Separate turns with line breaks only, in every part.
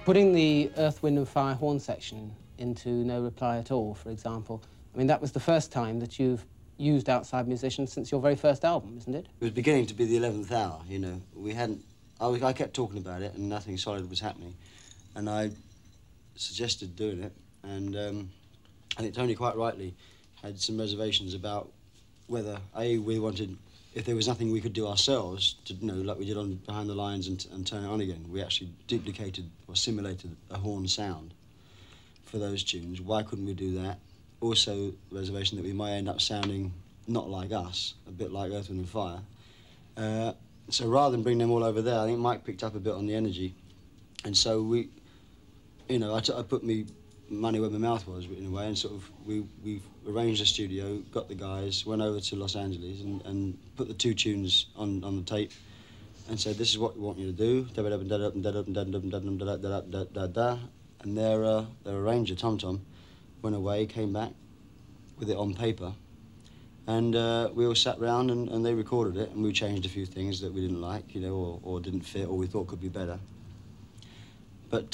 Putting the Earth, Wind and Fire horn section into No Reply at All, for example, I mean, that was the first time that you've used outside musicians since your very first album, isn't it?
It was beginning to be the 11th hour, you know. We hadn't... I kept talking about it and nothing solid was happening. And I suggested doing it, and I think Tony quite rightly had some reservations about whether, A, we wanted... If there was nothing we could do ourselves, to, you know, like we did on Behind the Lines and Turn It On Again, we actually duplicated or simulated a horn sound for those tunes. Why couldn't we do that? Also, reservation that we might end up sounding not like us, a bit like Earth, Wind and Fire. So rather than bring them all over there, I think Mike picked up a bit on the energy. And so we, you know, I put me money where my mouth was, in a way, and sort of we arranged a studio, got the guys, went over to Los Angeles and put the two tunes on the tape and said, this is what we want you to do. And their arranger, Tom Tom, went away, came back with it on paper, and we all sat round and they recorded it, and we changed a few things that we didn't like, you know, or didn't fit, or we thought could be better. But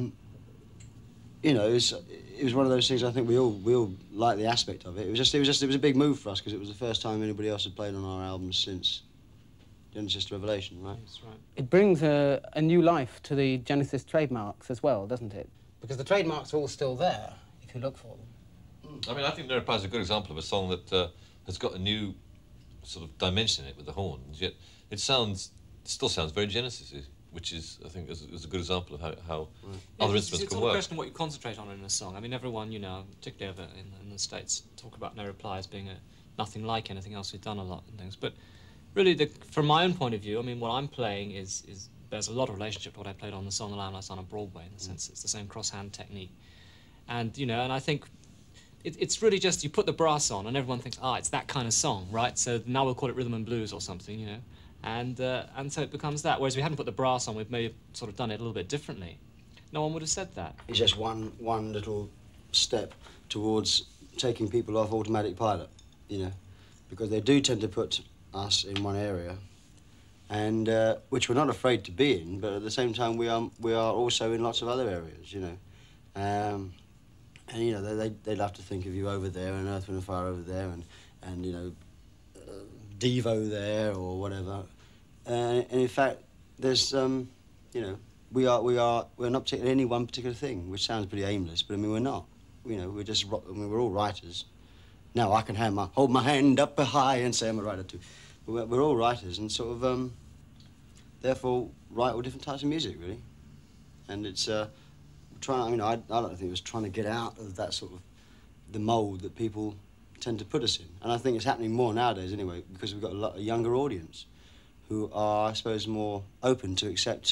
you know, it was one of those things. I think we all liked the aspect of it. It was a big move for us because it was the first time anybody else had played on our albums since Genesis to Revelation, right?
That's right. It brings a new life to the Genesis trademarks as well, doesn't it? Because the trademarks are all still there if you look for them.
I mean, I think No Reply is a good example of a song that has got a new sort of dimension in it with the horns. Yet it still sounds very Genesis-y, which is, I think, is a good example of how other instruments can work.
It's all a question of what you concentrate on in a song. I mean, everyone, you know, particularly over in the States, talk about No Reply as being nothing like anything else we've done a lot and things. But really, from my own point of view, I mean, what I'm playing is there's a lot of relationship to what I played on the Song of the Lamb on Broadway, in the sense it's the same cross-hand technique. And, you know, and I think it's really just you put the brass on and everyone thinks, it's that kind of song, right? So now we'll call it rhythm and blues or something, you know. And so it becomes that. Whereas if we hadn't put the brass on, we'd maybe sort of done it a little bit differently. No one would have said that.
It's just one little step towards taking people off automatic pilot, you know, because they do tend to put us in one area, and which we're not afraid to be in, but at the same time we are also in lots of other areas, you know. And you know, they'd love to think of you over there, and Earth, Wind and Fire over there, and you know, Devo there or whatever. And in fact, there's you know, we're not particularly any one particular thing, which sounds pretty aimless, but I mean we're not. You know, we're all writers. Now I can hold my hand up high and say I'm a writer too. We're all writers, and sort of therefore write all different types of music, really. And it's I mean, I don't think it was trying to get out of that sort of the mould that people tend to put us in. And I think it's happening more nowadays anyway, because we've got a younger audience who are, I suppose, more open to accept